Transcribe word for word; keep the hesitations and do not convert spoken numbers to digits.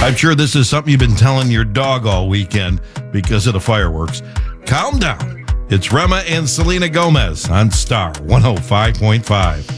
I'm sure this is something you've been telling your dog all weekend because of the fireworks. Calm down. It's Rema and Selena Gomez on Star one oh five point five.